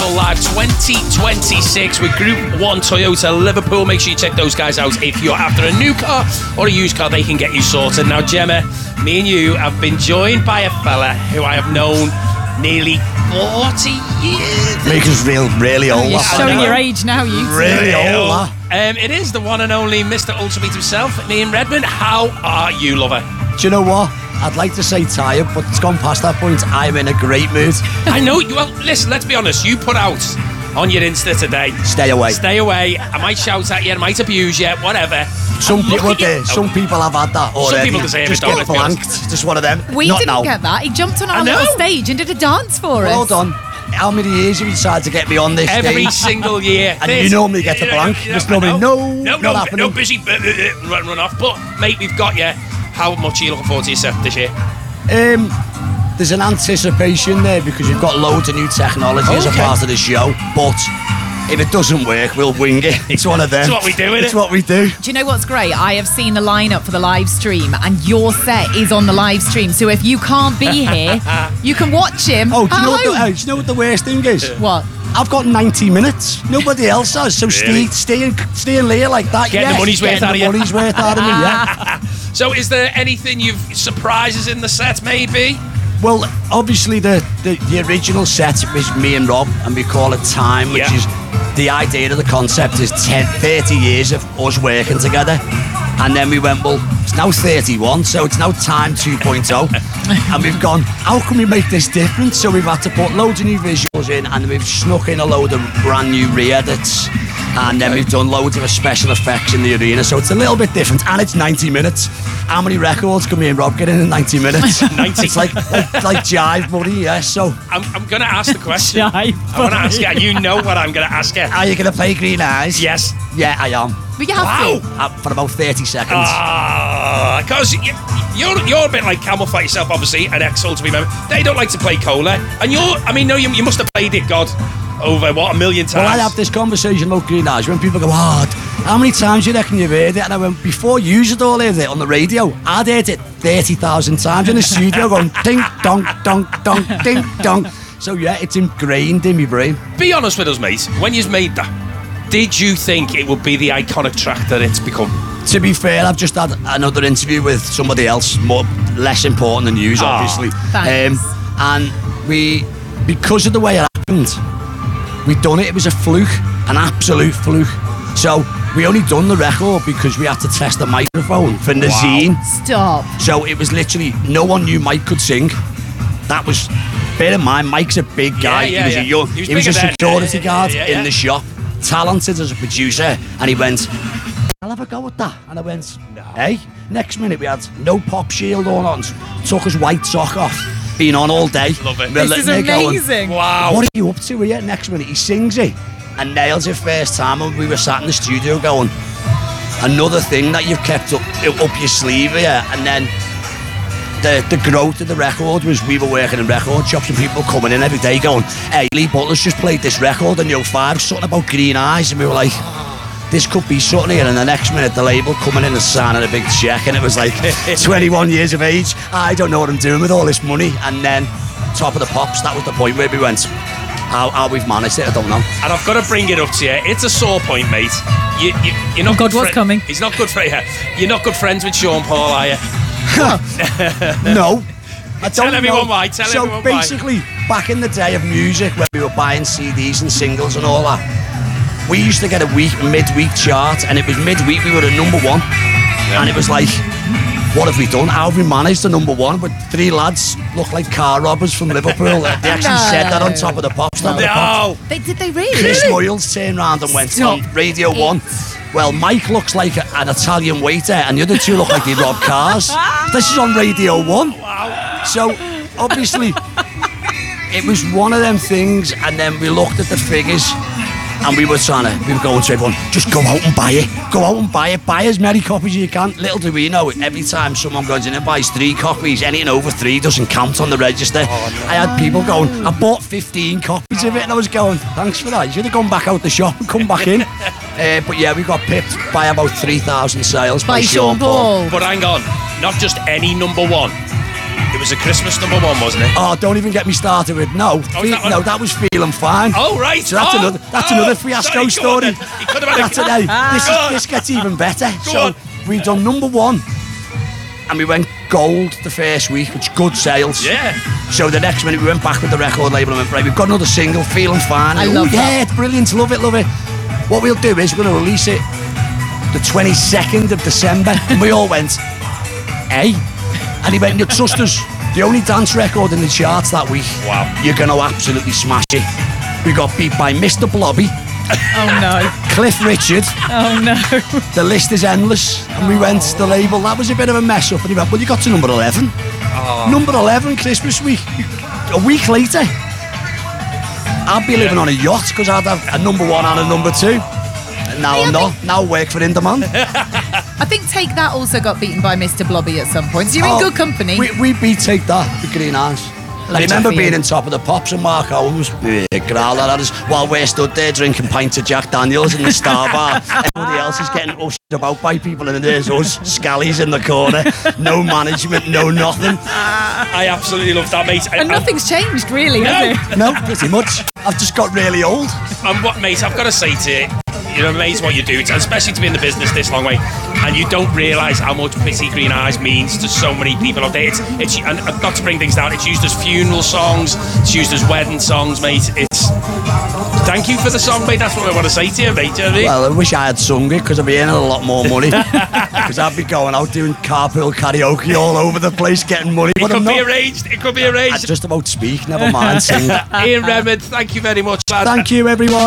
National Live 2026 with Group 1 Toyota Liverpool. Make sure you check those guys out if you're after a new car or a used car. They can get you sorted. Now, Gemma, me and you have been joined by a fella who I have known nearly 40 years. Make us really old. You're showing your age now, you two. Really old. It is the one and only Mr. Ultrabeat himself, Ian Redmond. How are you, lover? Do you know what? I'd like to say tired, but it's gone past that point. I'm in a great mood. I know. Well, listen, let's be honest. You put out on your Insta today. Stay away. Stay away. I might shout at you, I might abuse you, whatever. Some people have had that already. Some people deserve just it, don't get let's be honest. blanked. Just one of them. We Not didn't now. get that. He jumped on I our know. little stage and did a dance for us. Well done. How many years have you decided to get me on this Every stage? single year. And you normally get the blank. Just normally, not happening. No busy run off. But, mate, we've got you. How much are you looking forward to yourself this year? There's an anticipation there because you've got loads of new technology as a part of the show. But if it doesn't work, we'll wing it. It's one of them. It's what we do, isn't it? It's what we do. Do you know what's great? I have seen the lineup for the live stream, and your set is on the live stream. So if you can't be here, you can watch him. Oh, do you at home. know what the worst thing is? What? I've got 90 minutes. Nobody else has. So Really? stay in there like that. Getting the money's worth out of you. Money's worth out of me, yeah. So is there anything surprises in the set, maybe? Well, obviously the original set was me and Rob, and we call it Time, which is the idea of the concept is 30 years of us working together. And then we went, well, it's now 31, so it's now Time 2.0. And we've gone, how can we make this different? So we've had to put loads of new visuals in, and we've snuck in a load of brand new re-edits. And then we've done loads of special effects in the arena, so it's a little bit different. And it's 90 minutes. How many records can me and Rob get in 90 minutes? 90. It's like Jive Buddy, yeah. So I'm going to ask the question. Jive I want to ask you, and you know what I'm going to ask you. are you going to play Green Eyes? Yes. Yeah, I am. But you have to. For about 30 seconds. Because you're a bit like Camelphat yourself, obviously, an ex-Ultimate member. They don't like to play Cola. And you must have played it, God, over, what, 1 million times? Well, I have this conversation about Green Eyes when people go, how many times do you reckon you've heard it? And I went, before you had all heard it on the radio, I'd heard it 30,000 times in the studio going, ding, dong, dong, dong, ding, dong. So, yeah, it's ingrained in my brain. Be honest with us, mate. When you made that, did you think it would be the iconic track that it's become? To be fair, I've just had another interview with somebody else, less important than you, obviously. Thanks. And because of the way it happened, we'd done it. It was a fluke, an absolute fluke. So we only done the record because we had to test the microphone for Nazine. Stop. So it was literally, no one knew Mike could sing. That was, bear in mind, Mike's a big guy. Yeah, he was a security guard in the shop, talented as a producer, and he went, I'll have a go at that. And I went, no. Hey, next minute we had no pop shield on, took his white sock off, been on all day. Love it. This is amazing. Wow. What are you up to here? Next minute he sings it and nails it first time, and we were sat in the studio going, another thing that you've kept up your sleeve here. And then the growth of the record was we were working in record shops and people coming in every day going, hey, Lee Butler's just played this record on Yo 5, something about Green Eyes, and we were like, this could be something here. And the next minute the label coming in and signing a big check, and it was like 21 years of age, I don't know what I'm doing with all this money. And then Top of the Pops, that was the point where we went, how we've managed it, I don't know. And I've got to bring it up to you. It's a sore point, mate. You're not God, what's coming? He's not good for you. You're not good friends with Sean Paul, are you? No. I Tell don't everyone know. why. Tell everyone why. So basically, back in the day of music, when we were buying CDs and singles and all that, we used to get a midweek chart, and it was midweek we were at number one. Yeah. And it was like, what have we done? How have we managed the number one with 3 lads look like car robbers from Liverpool? They actually said that on Top of the Pops. Did they really? Chris Moyles turned around and went on Radio 1. Well, Mike looks like an Italian waiter, and the other two look like they rob cars. This is on Radio 1. Wow. So, obviously, it was one of them things, and then we looked at the figures, and we were going to everyone, just go out and buy it. Go out and buy it. Buy as many copies as you can. Little do we know, every time someone goes in and buys 3 copies, anything over 3 doesn't count on the register. I had people going, I bought 15 copies of it, and I was going, thanks for that. You should have gone back out the shop and come back in. But yeah, we got pipped by about 3,000 sales by Sean Paul. But hang on, not just any number one. It was was a Christmas number one, wasn't it? Oh, don't even get me started with no. That was Feeling Fine. Oh, right. So that's another fiasco story. He could have had This gets even better. Go on. We've done number one, and we went gold the first week, which good sales. Yeah. So the next minute we went back with the record label and went, right, we've got another single, Feeling Fine. I love that. Yeah, it's brilliant, love it. What we'll do is we're going to release it the 22nd of December. And we all went, hey. And he went, you trust us, the only dance record in the charts that week. Wow. You're going to absolutely smash it. We got beat by Mr. Blobby. Oh no. Cliff Richard. Oh no. The list is endless. And we went to the label. That was a bit of a mess up. And he went, well, you got to number 11. Number 11, Christmas week. A week later, I'd be living on a yacht because I'd have a number one and a number two. And now I'm not. Now I work for In Demand. I think Take That also got beaten by Mr. Blobby at some point. So you're in good company. We beat Take That, the Green Eyes. I remember being in Top of the Pops and Mark Owen was growling at us while we're stood there drinking pints of Jack Daniels in the Star Bar. Everybody else is getting ushered about by people, and there's us, scallies in the corner. No management, no nothing. I absolutely love that, mate. And nothing's changed, really, has it? No, pretty much. I've just got really old. And what, mate, I've got to say to you, you're amazing what you do, especially to be in the business this long way, and you don't realise how much Pretty Green Eyes means to so many people out there. It's and not to bring things down, it's used as funeral songs, it's used as wedding songs, mate. Thank you for the song, mate. That's what I want to say to you, mate. Do you know what I mean? Well, I wish I had sung it because I'd be earning a lot more money. Because I'd be going out doing carpool karaoke all over the place getting money. It could be arranged. It could be arranged. I just about speak, never mind sing. Ian Redmond, thank you very much, lad. Thank you, everyone.